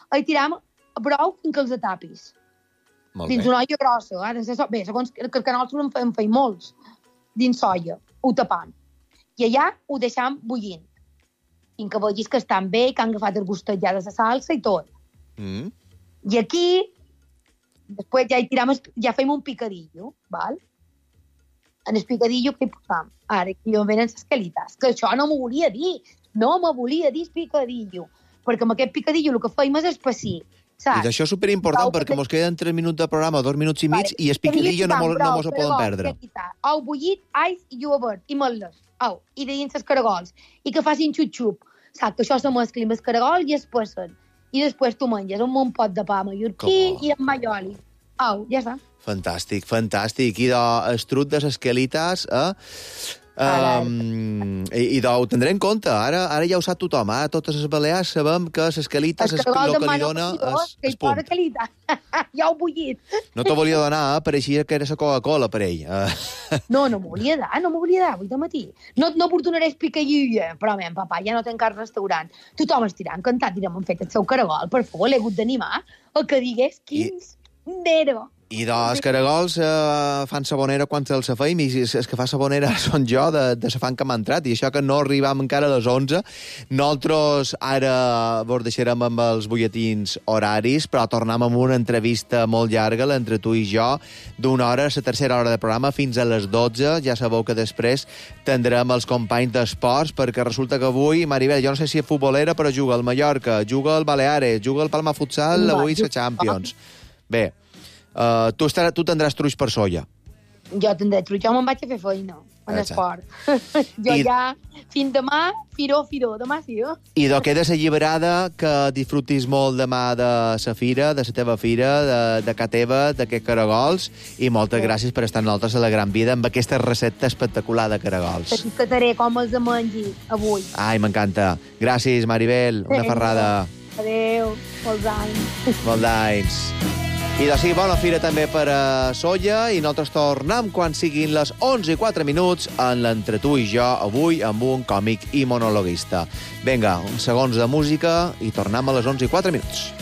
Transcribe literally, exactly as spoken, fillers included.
hi tiram brou fins que els tapis. Molt dins bé. una olla grossa. Eh? De so... Bé, segons que, que nosaltres en fem, en fem molts, dins olla, ho tapant. I allà ho deixam bullint. Fins que vegis que estan bé, que han agafat el gustet ja de la salsa i tot. Mm. I aquí, després ja hi tiram, ja fem un picadillo, val? En el picadillo que hi posam? Ara, aquí on venen les calites. Que això no m'ho volia dir. No m'ho volia dir el picadillo. Perquè amb aquest picadillo el que fem és espessir. I això és superimportant perquè mos queden tres minuts de programa, dos minuts i mig, vale. I el picadillo no, mos, no mos ho poden perdre. Ou bullit, ais i iogurt, i meles. Au, i de dins els caragols. I que facin xup-xup. Saps que això se mescli amb el caragol i es passen. I després tu menges un bon pot de pa mallorquí i amb maioli. Au, ja està. Fantàstic, fantàstic. I de estrut de les qualitats, eh? Um, I, i ho tindré en compte. Ara, ara ja ho sap tothom. Ara totes les balears sabem que les qualites és el que li dona el punt. Ja ho bullit. No t'ho volia donar, eh? Pareixia que era la Coca-Cola per ell. No, no m'ho volia dar, no m'ho volia dar avui de matí. No, no portonaré picadillo, però men, papà, ja no tenc cap restaurant. Tothom estirà encantat, direm, han fet el seu caragol, per favor, l'he hagut d'animar el que digués quins nero. I dels caragols eh, fan sabonera quan els feim, i els que fa sabonera són jo, de, de la fan que m'ha entrat, i això que no arribam encara a les onze. Nosaltres ara vos deixarem amb els butlletins horaris, però tornem amb una entrevista molt llarga, entre tu i jo, d'una hora, la tercera hora de programa, fins a les dotze. Ja sabeu que després tindrem els companys d'esports, perquè resulta que avui, Maribel, jo no sé si és futbolera, però juga al Mallorca, juga al Baleares, juga al Palma Futsal, avui la Champions. Bé, Uh, tu, estarà, tu tindràs truix per solla. Jo tindré truix, jo me'n vaig a fer feina en esport. Jo I... ja, fins demà, firó, firó, demà sí, jo. I do quedes alliberada, que disfrutis molt demà de sa fira, de la teva fira, de, de ca teva, d'aquests caragols, i moltes sí. gràcies per estar amb nosaltres a la Gran Vida amb aquesta recepta espectacular de caragols. Te contaré com els mengi avui. Ai, m'encanta. Gràcies, Maribel. Una ferrada. Adéu. Molts anys. Molts anys. I de sí, bona fira també per a Solla, i nosaltres tornem quan siguin les onze i quatre minuts en l'Entre tu i jo, avui amb un còmic i monologuista. Vinga, uns segons de música i tornem a les onze i quatre minuts.